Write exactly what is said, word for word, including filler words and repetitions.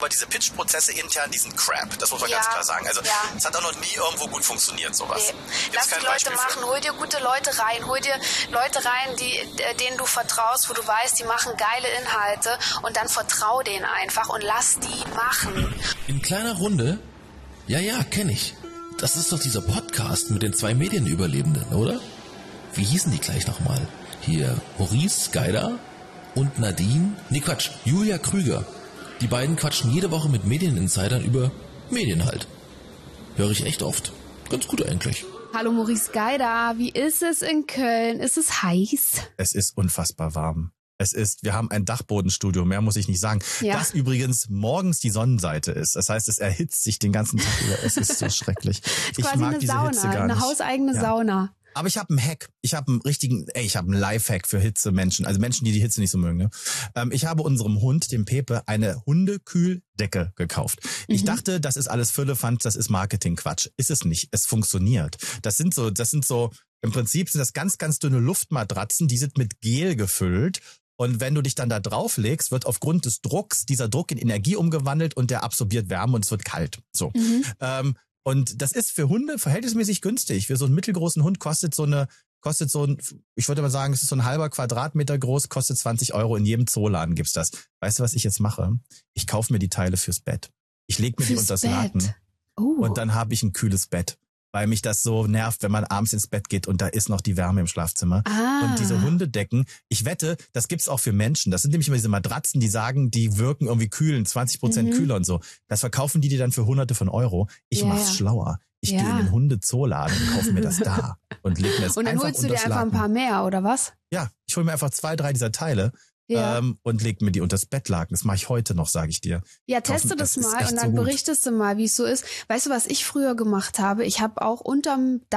aber diese Pitch-Prozesse intern, die sind crap. Das muss man ja. ganz klar sagen. Also ja. es hat auch noch nie irgendwo gut funktioniert, sowas. Nee. Lass die Leute Beispiel machen, für. hol dir gute Leute rein, hol dir Leute rein, die, denen du vertraust, wo du weißt, die machen geile Inhalte und dann vertrau denen einfach und lass die machen. In kleiner Runde? Ja, ja, kenn ich. Das ist doch dieser Podcast mit den zwei Medienüberlebenden, oder? Wie hießen die gleich nochmal? Hier Maurice Geider und Nadine? Nee, Quatsch, Julia Krüger. Die beiden quatschen jede Woche mit Medieninsidern über Medien halt. Höre ich echt oft. Ganz gut eigentlich. Hallo Maurice Geider, wie ist es in Köln? Ist es heiß? Es ist unfassbar warm. Es ist, wir haben ein Dachbodenstudio, mehr muss ich nicht sagen. Ja. Das übrigens morgens die Sonnenseite ist. Das heißt, es erhitzt sich den ganzen Tag über. Es ist so schrecklich. Ich mag eine diese Sauna, Hitze gar nicht. Eine hauseigene ja. Sauna. Aber ich habe einen Hack. Ich habe einen richtigen, ey, ich habe einen Lifehack für Hitzemenschen. Also Menschen, die die Hitze nicht so mögen. Ne? Ähm, ich habe unserem Hund, dem Pepe, eine Hundekühldecke gekauft. Mhm. Ich dachte, das ist alles Firlefanz, das ist Marketingquatsch. Ist es nicht. Es funktioniert. Das sind so, das sind so, im Prinzip sind das ganz, ganz dünne Luftmatratzen, die sind mit Gel gefüllt. Und wenn du dich dann da drauflegst, wird aufgrund des Drucks dieser Druck in Energie umgewandelt und der absorbiert Wärme und es wird kalt. So. Mhm. Ähm, und das ist für Hunde verhältnismäßig günstig. Für so einen mittelgroßen Hund kostet so eine, kostet so ein, ich würde mal sagen, es ist so ein halber Quadratmeter groß, kostet zwanzig Euro. In jedem Zooladen gibt's das. Weißt du, was ich jetzt mache? Ich kaufe mir die Teile fürs Bett. Ich lege mir fürs die unter das Laken. Oh. Und dann habe ich ein kühles Bett. Weil mich das so nervt, wenn man abends ins Bett geht und da ist noch die Wärme im Schlafzimmer. Ah. Und diese Hundedecken, ich wette, das gibt's auch für Menschen. Das sind nämlich immer diese Matratzen, die sagen, die wirken irgendwie kühlen, zwanzig Prozent mhm. kühler und so. Das verkaufen die dir dann für hunderte von Euro. Ich yeah. mach's schlauer. Ich ja. gehe in den Hundezooladen und kaufe mir das da und leg mir das einfach und dann einfach holst du dir einfach ein paar mehr, oder was? Ja, ich hole mir einfach zwei, drei dieser Teile. Ja. Ähm, und leg mir die unters Bettlaken. Das mache ich heute noch, sage ich dir. Ja, teste das, das mal und dann so berichtest du mal, wie es so ist. Weißt du, was ich früher gemacht habe? Ich habe auch unterm